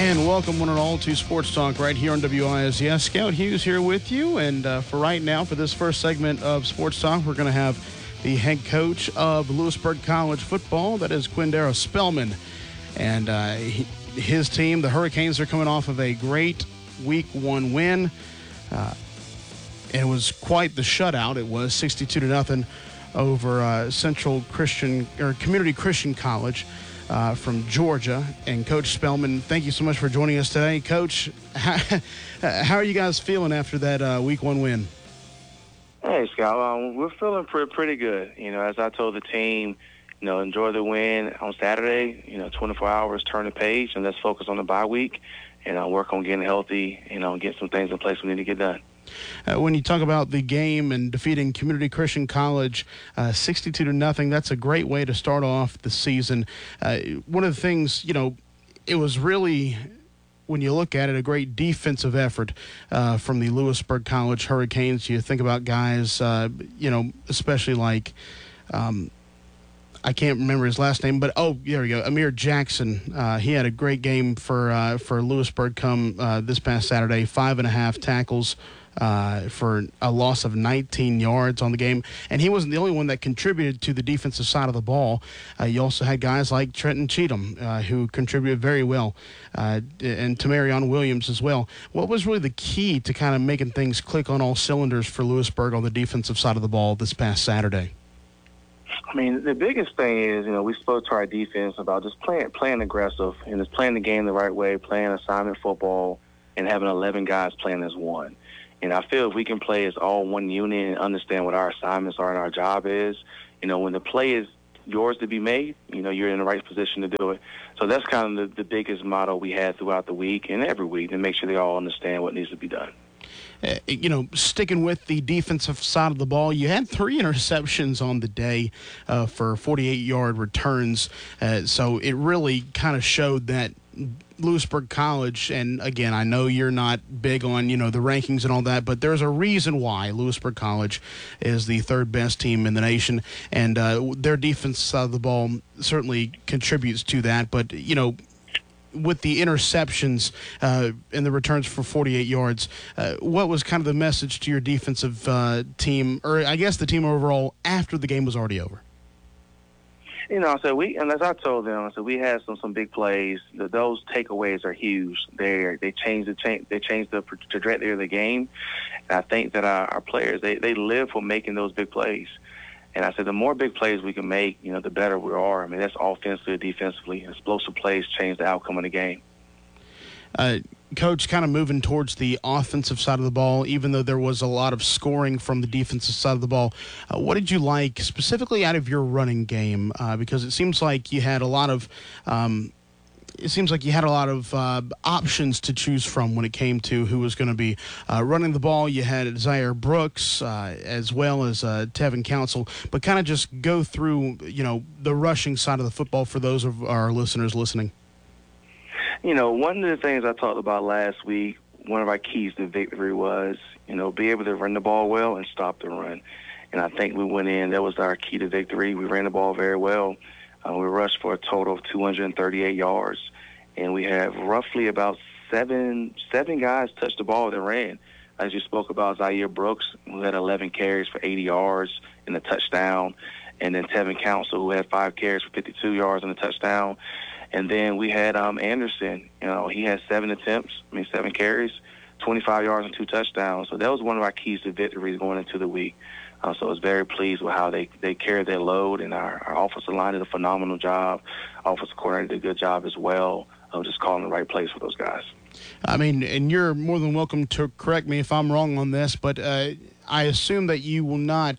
And welcome one and all to Sports Talk right here on WISDS. Scout Hughes here with you. And for right now, for this first segment of Sports Talk, we're going to have the head coach of Lewisburg College football, that is Quindaro Spellman. And his team, the Hurricanes, are coming off of a great Week 1 win. It was quite the shutout. It was 62-0 over Central Christian or Community Christian College from Georgia. And Coach Spellman, thank you so much for joining us today. Coach, how are you guys feeling after that Week 1 win? Hey, Scott. We're feeling pretty good. You know, as I told the team, you know, enjoy the win on Saturday. You know, 24 hours, turn the page, and let's focus on the bye week and work on getting healthy, you know, get some things in place we need to get done. When you talk about the game and defeating Community Christian College 62-0, that's a great way to start off the season. One of the things, you know, it was really, when you look at it, a great defensive effort from the Lewisburg College Hurricanes. You think about guys, you know, especially like I can't remember his last name, but there we go, Amir Jackson. He had a great game for Lewisburg come this past Saturday. 5.5 tackles for a loss of 19 yards on the game. And he wasn't the only one that contributed to the defensive side of the ball. You also had guys like Trenton Cheatham, who contributed very well, and Tamarion Williams as well. What was really the key to kind of making things click on all cylinders for Lewisburg on the defensive side of the ball this past Saturday? I mean, the biggest thing is, you know, we spoke to our defense about just playing aggressive and just playing the game the right way, playing assignment football, and having 11 guys playing as one. And I feel if we can play as all one unit and understand what our assignments are and our job is, you know, when the play is yours to be made, you know, you're in the right position to do it. So that's kind of the biggest motto we had throughout the week and every week, to make sure they all understand what needs to be done. You know, sticking with the defensive side of the ball, you had 3 interceptions on the day for 48-yard returns. So it really kind of showed that Lewisburg College, and again, I know you're not big on, you know, the rankings and all that, but there's a reason why Lewisburg College is the 3rd best team in the nation, and their defense side of the ball certainly contributes to that. But, you know, with the interceptions and the returns for 48 yards, what was kind of the message to your defensive team, or I guess the team overall, after the game was already over? You know, so and as I told them, so we had some big plays. Those takeaways are huge. They change the trajectory of the game. And I think that our players, they live for making those big plays. And I said the more big plays we can make, you know, the better we are. I mean, that's offensively, defensively. Explosive plays change the outcome of the game. Coach, kind of moving towards the offensive side of the ball, even though there was a lot of scoring from the defensive side of the ball, what did you like specifically out of your running game? Because it seems like you had a lot of options to choose from when it came to who was going to be running the ball. You had Zaire Brooks as well as Tevin Council, but kind of just go through, you know, the rushing side of the football for those of our listeners listening. You know, one of the things I talked about last week, one of our keys to victory was, you know, be able to run the ball well and stop the run. And I think we went in, that was our key to victory. We ran the ball very well. We rushed for a total of 238 yards. And we have roughly about seven guys touch the ball that ran. As you spoke about, Zaire Brooks, who had 11 carries for 80 yards and a touchdown. And then Tevin Council, who had 5 carries for 52 yards and a touchdown. And then we had Anderson. You know, he had 7 carries, 25 yards and 2 touchdowns. So that was one of our keys to victories going into the week. So I was very pleased with how they carried their load, and our offensive line did a phenomenal job. Offensive coordinator did a good job as well of just calling the right place for those guys. I mean, and you're more than welcome to correct me if I'm wrong on this, but I assume that you will not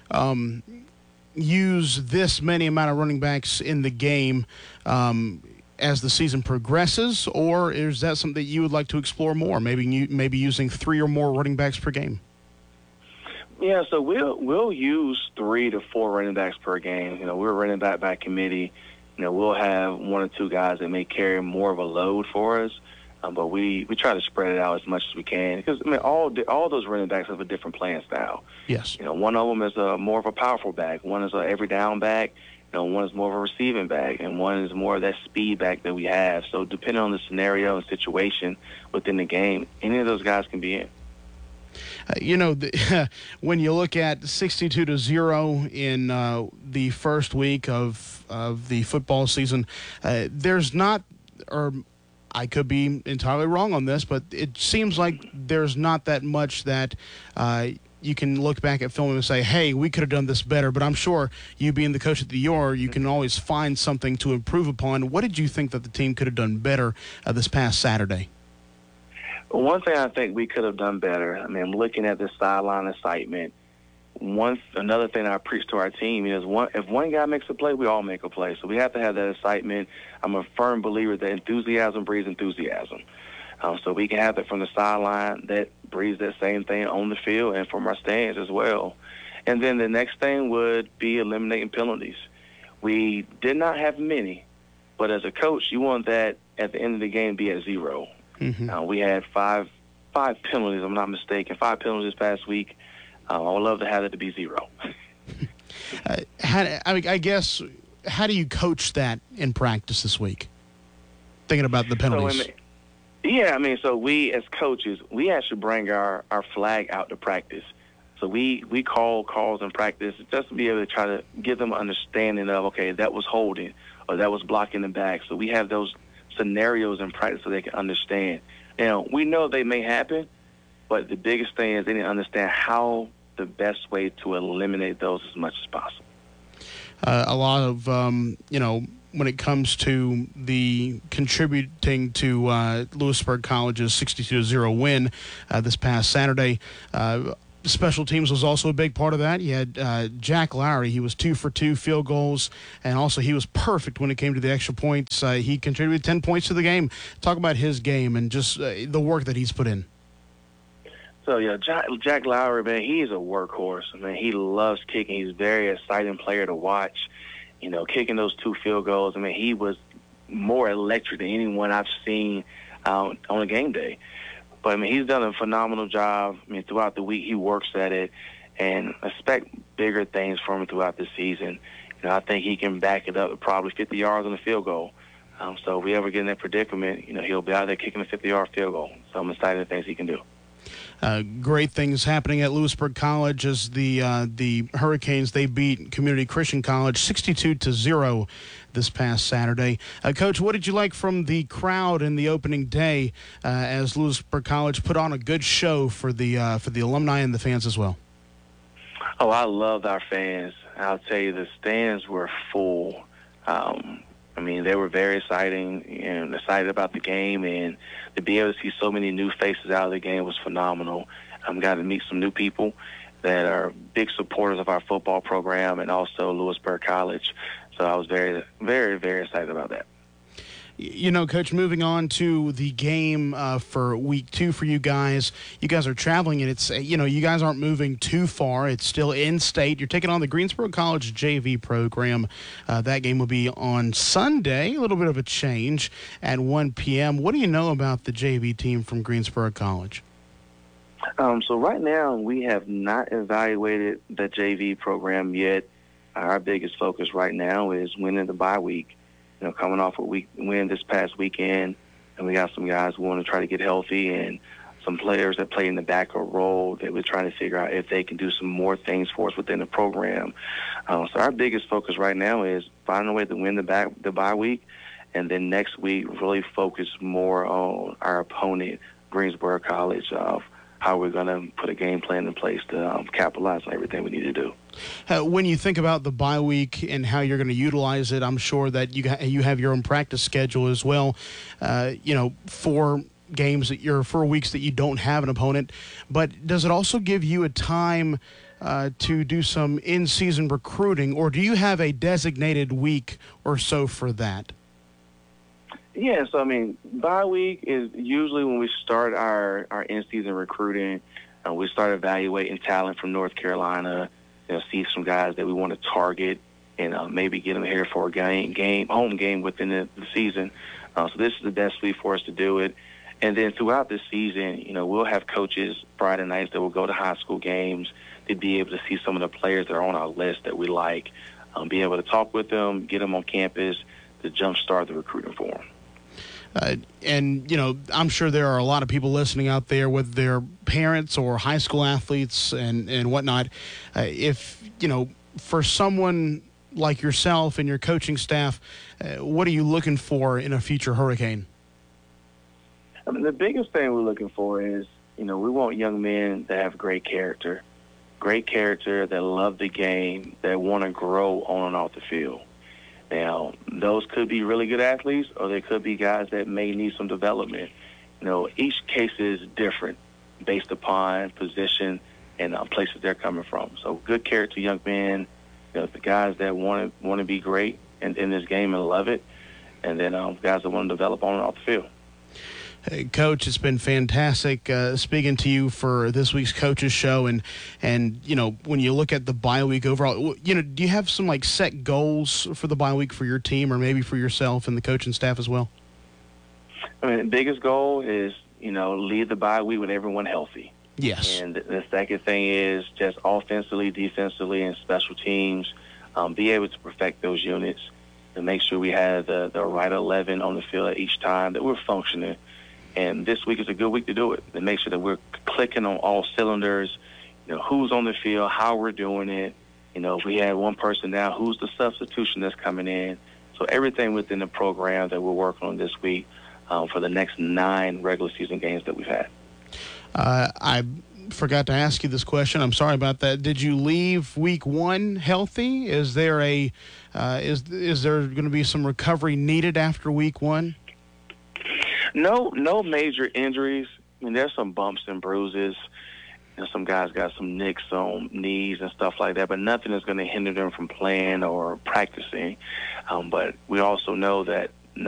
use this many amount of running backs in the game as the season progresses, or is that something that you would like to explore more, maybe using 3 or more running backs per game? Yeah, so we'll use 3 to 4 running backs per game. You know, we're running back by committee. You know, we'll have 1 or 2 guys that may carry more of a load for us, but we try to spread it out as much as we can, because I mean all those running backs have a different playing style. Yes. You know, one of them is more of a powerful back. One is a every down back, One is more of a receiving back, and one is more of that speed back that we have. So depending on the scenario and situation within the game, any of those guys can be in. When you look at 62-0 in the first week of the football season, there's not, or I could be entirely wrong on this, but it seems like there's not that much that you can look back at film and say, hey, we could have done this better. But I'm sure you being the coach that you are, you can always find something to improve upon. What did you think that the team could have done better this past Saturday? One thing I think we could have done better, I'm looking at the sideline excitement. Another thing I preach to our team is if one guy makes a play, we all make a play. So we have to have that excitement. I'm a firm believer that enthusiasm breeds enthusiasm. So we can have that from the sideline that breeds that same thing on the field and from our stands as well. And then the next thing would be eliminating penalties. We did not have many, but as a coach, you want that at the end of the game be at 0. Mm-hmm. We had five penalties, if I'm not mistaken, 5 penalties this past week. I would love to have it to be 0. I guess, how do you coach that in practice this week? Thinking about the penalties. So we as coaches, we actually bring our flag out to practice. So we call calls in practice just to be able to try to give them an understanding of, okay, that was holding or that was blocking the back. So we have those scenarios in practice so they can understand. We know they may happen, but the biggest thing is they need to understand how the best way to eliminate those as much as possible. A lot of, when it comes to the contributing to Lewisburg College's 62-0 win this past Saturday, special teams was also a big part of that. You had Jack Lowry. He was 2 for 2 field goals, and also he was perfect when it came to the extra points. He contributed 10 points to the game. Talk about his game and just the work that he's put in. So, Jack Lowry, man, he's a workhorse. He loves kicking. He's a very exciting player to watch. Kicking those 2 field goals, he was more electric than anyone I've seen on a game day. But, he's done a phenomenal job. Throughout the week he works at it, and expect bigger things from him throughout the season. I think he can back it up with probably 50 yards on the field goal. So if we ever get in that predicament, he'll be out there kicking a 50-yard field goal. So I'm excited at things he can do. Great things happening at Lewisburg College as the Hurricanes, they beat Community Christian College 62-0 this past Saturday. Coach, what did you like from the crowd in the opening day as Lewisburg College put on a good show for the alumni and the fans as well? Oh, I loved our fans. I'll tell you, the stands were full. They were very exciting and excited about the game, and to be able to see so many new faces out of the game was phenomenal. Got to meet some new people that are big supporters of our football program and also Lewisburg College. So I was very, very, very excited about that. Coach, moving on to the game for week 2 for you guys. You guys are traveling, and it's, you guys aren't moving too far. It's still in-state. You're taking on the Greensboro College JV program. That game will be on Sunday, a little bit of a change at 1 p.m. What do you know about the JV team from Greensboro College? So right now we have not evaluated the JV program yet. Our biggest focus right now is winning the bye week. Coming off a win this past weekend, and we got some guys who want to try to get healthy and some players that play in the backup role that we're trying to figure out if they can do some more things for us within the program. So our biggest focus right now is finding a way to win the bye week, and then next week really focus more on our opponent, Greensboro College, of how we're going to put a game plan in place to capitalize on everything we need to do. When you think about the bye week and how you're going to utilize it, I'm sure that you have your own practice schedule as well. For games for weeks that you don't have an opponent. But does it also give you a time to do some in-season recruiting, or do you have a designated week or so for that? Yeah, so bye week is usually when we start our in-season recruiting. We start evaluating talent from North Carolina. See some guys that we want to target and maybe get them here for a home game within the season. So this is the best week for us to do it. And then throughout the season, we'll have coaches Friday nights that will go to high school games to be able to see some of the players that are on our list that we like. be able to talk with them, get them on campus to jumpstart the recruiting for them. And, I'm sure there are a lot of people listening out there with their parents or high school athletes and whatnot. For someone like yourself and your coaching staff, what are you looking for in a future Hurricane? I mean, the biggest thing we're looking for is, we want young men that have great character that love the game, that want to grow on and off the field. Now, those could be really good athletes, or they could be guys that may need some development. Each case is different based upon position and places they're coming from. So good character young men, the guys that want to be great in this game and love it, and then guys that want to develop on and off the field. Hey, Coach, it's been fantastic speaking to you for this week's Coaches Show. And when you look at the bye week overall, do you have some set goals for the bye week for your team, or maybe for yourself and the coaching staff as well? I mean, the biggest goal is, lead the bye week with everyone healthy. Yes. And the second thing is just offensively, defensively, and special teams, be able to perfect those units and make sure we have the right 11 on the field at each time, that we're functioning. And this week is a good week to do it, to make sure that we're clicking on all cylinders, who's on the field, how we're doing it. If we had one person down, who's the substitution that's coming in. So everything within the program that we're working on this week for the next 9 regular season games that we've had. I forgot to ask you this question. I'm sorry about that. Did you leave week 1 healthy? Is there is there going to be some recovery needed after week 1? No major injuries. I mean, there's some bumps and bruises. Some guys got some nicks on knees and stuff like that, but nothing is going to hinder them from playing or practicing. But we also know that